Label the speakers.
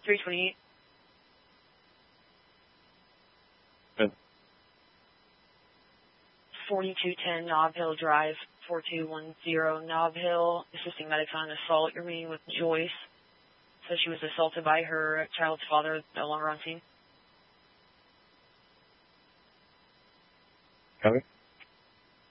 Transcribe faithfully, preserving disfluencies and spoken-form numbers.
Speaker 1: three twenty-eight.
Speaker 2: Good.
Speaker 1: forty-two ten Nob Hill Drive, four two one zero Nob Hill, assisting medics on an assault. You're meeting with Joyce. Says she was assaulted by her child's father, no longer on scene.
Speaker 2: Copy.